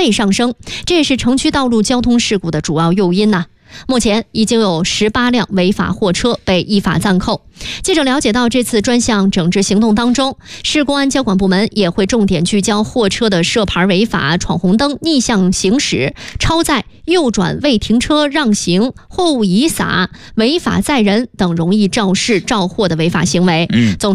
倍上升，这也是城区道路交通事故的主要诱因呐。目前已经有18辆违法货车被依法暂扣。记者了解到，这次专项整治行动当中，市公安交管部门也会重点聚焦货车的涉牌违法、闯红灯、逆向行驶、超载、右转未停车让行、货物遗撒、违法载人等容易肇事肇祸的违法行为。